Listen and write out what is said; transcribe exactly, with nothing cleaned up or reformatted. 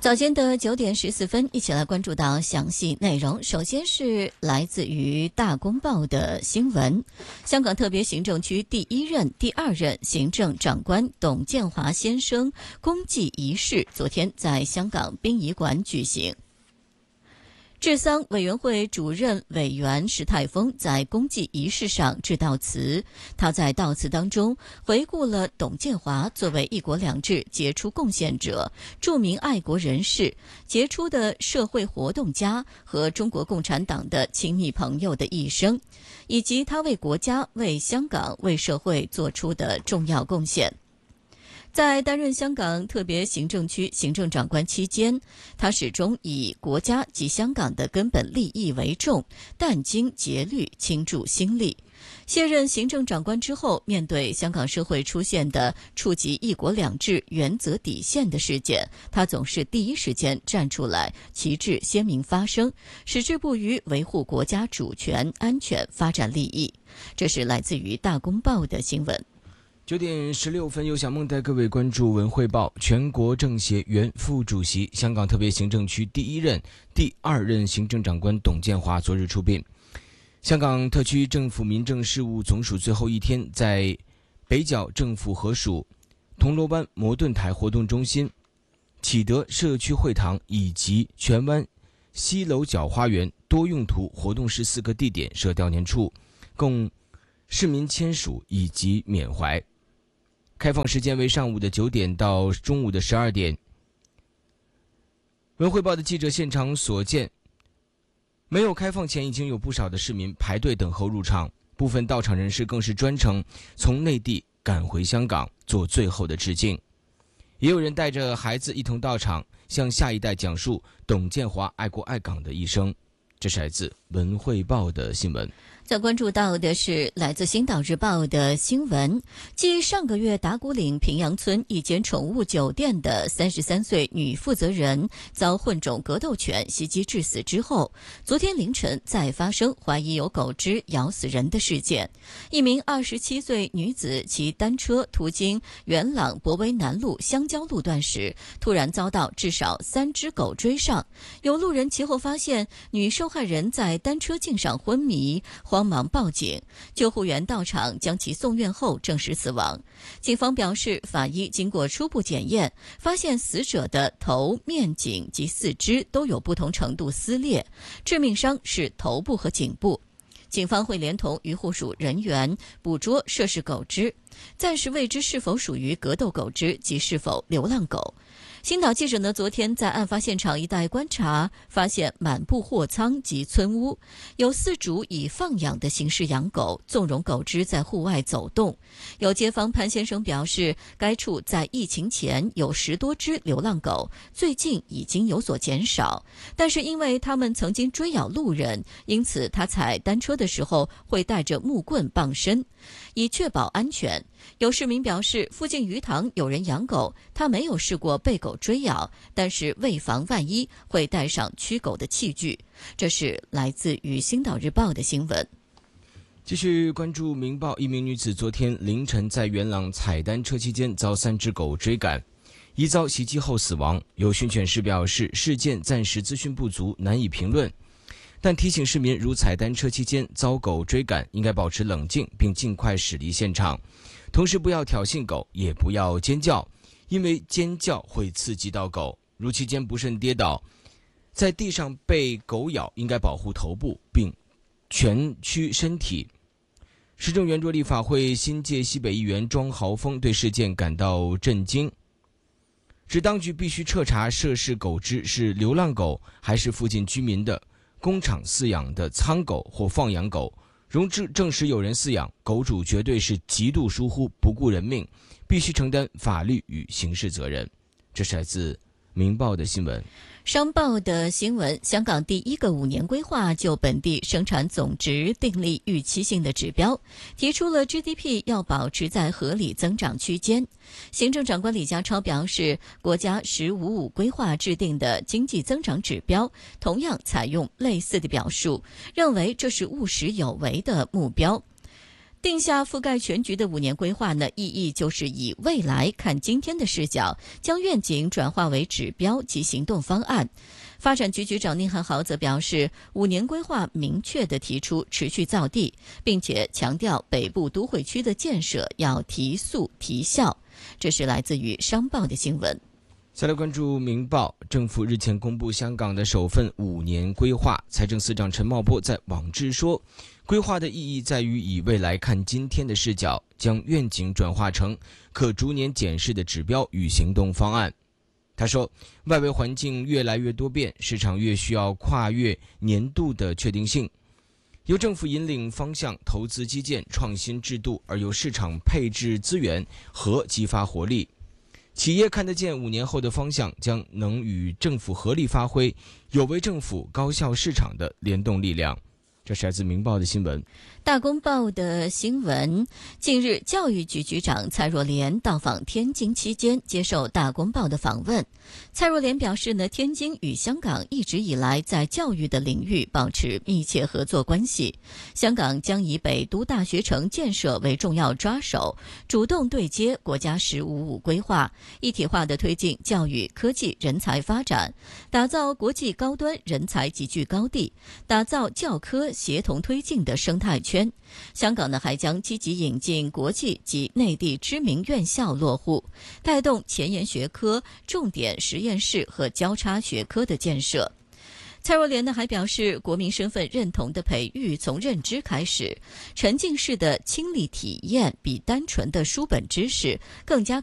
早间的九点十四分，一起来关注到详细内容。首先是来自于《大公报》的新闻：香港特别行政区第一任、第二任行政长官董建华先生公祭仪式昨天在香港殡仪馆举行。治丧委员会主任委员石泰峰在公祭仪式上致悼词，他在悼词当中回顾了董建华作为一国两制杰出贡献者、著名爱国人士、杰出的社会活动家和中国共产党的亲密朋友的一生，以及他为国家、为香港、为社会做出的重要贡献。在担任香港特别行政区行政长官期间，他始终以国家及香港的根本利益为重，殚精竭虑，倾注心力。卸任行政长官之后，面对香港社会出现的触及一国两制原则底线的事件，他总是第一时间站出来，旗帜鲜明发声，矢志不渝维护国家主权、安全、发展利益。这是来自于《大公报》的新闻。 九点十六分，由小梦带各位关注文汇报。全国政协原副主席、香港特别行政区第一任、第二任行政长官董建华昨日出殡。香港特区政府民政事务总署最后一天在北角政府合署、铜锣湾摩顿台活动中心、启德社区会堂以及荃湾西楼角花园多用途活动室四个地点设悼念处，供市民签署以及缅怀。开放时间为上午的九点到中午的十二点。文汇报的记者现场所见，没有开放前已经有不少的市民排队等候入场，部分到场人士更是专程从内地赶回香港做最后的致敬。也有人带着孩子一同到场，向下一代讲述董建华爱国爱港的一生。这是来自文汇报的新闻。 再关注到的是来自《星岛日报》的新闻，继上个月打鼓岭平阳村一间宠物酒店的三十三岁女负责人遭混种格斗犬袭击致死之后，昨天凌晨再发生怀疑有狗只咬死人的事件。一名二十七岁女子骑单车途经元朗博威南路香蕉路段时，突然遭到至少三只狗追上，有路人其后发现女受害人在单车径上昏迷，慌忙报警，救护员到场将其送院后证实死亡。警方表示，法医经过初步检验，发现死者的头、面颈及四肢都有不同程度撕裂，致命伤是头部和颈部。警方会连同渔护署人员捕捉涉事狗只，暂时未知是否属于格斗狗只及是否流浪狗。星岛记者呢，昨天在案发现场一带观察，发现满布货仓及村屋，有四主以放养的形式养狗，纵容狗只在户外走动。有街坊潘先生表示，该处在疫情前有十多只流浪狗，最近已经有所减少，但是因为他们曾经追咬路人，因此他踩单车的时候会带着木棍傍身，以确保安全。有市民表示，附近鱼塘有人养狗，他没有试过被狗追咬，但是为防万一，会带上驱狗的器具。这是来自于《星岛日报》的新闻。 继续关注《明报》，一名女子昨天凌晨在元朗踩单车期间遭三只狗追赶，疑遭袭击后死亡。有训犬师表示，事件暂时资讯不足，难以评论，但提醒市民，如踩单车期间遭狗追赶，应该保持冷静，并尽快驶离现场。同时不要挑衅狗，也不要尖叫，因为尖叫会刺激到狗。如期间不慎跌倒，在地上被狗咬，应该保护头部并全躯身体。时政圆桌立法会新界西北议员庄豪峰对事件感到震惊，指当局必须彻查涉事狗只是流浪狗还是附近居民的工厂饲养的仓狗或放养狗。容证证实有人饲养，狗主绝对是极度疏忽，不顾人命，必须承担法律与刑事责任。这是来自《明报》的新闻。 商报的新闻，香港第一个五年规划就本地生产总值订立预期性的指标，提出了 G D P 要保持在合理增长区间。行政长官李家超表示，国家“十五五”规划制定的经济增长指标同样采用类似的表述，认为这是务实有为的目标。 定下覆盖全局的五年规划呢，意义就是以未来看今天的视角，将愿景转化为指标及行动方案。发展局局长宁汉豪则表示，五年规划明确地提出持续造地，并且强调北部都会区的建设要提速提效。这是来自于商报的新闻。 再来关注明报，政府日前公布香港的首份五年规划，财政司长陈茂波在网志说，规划的意义在于以未来看今天的视角，将愿景转化成可逐年检视的指标与行动方案。他说，外围环境越来越多变，市场越需要跨越年度的确定性，由政府引领方向，投资基建、创新制度，而由市场配置资源和激发活力。企业看得见五年后的方向，将能与政府合力发挥有为政府、高效市场的联动力量。这是来自明报的新闻。 大公报的新闻，近日教育局局长蔡若莲到访天津期间接受大公报的访问。蔡若莲表示呢，天津与香港一直以来在教育的领域保持密切合作关系，香港将以北都大学城建设为重要抓手，主动对接国家十五五规划，一体化的推进教育、科技、人才发展，打造国际高端人才集聚高地，打造教科协同推进的生态圈。香港呢，还将积极引进国际及内地知名院校落户，带动前沿学科、重点实验室和交叉学科的建设。蔡若莲呢还表示，国民身份认同的培育从认知开始，沉浸式的亲历体验比单纯的书本知识更加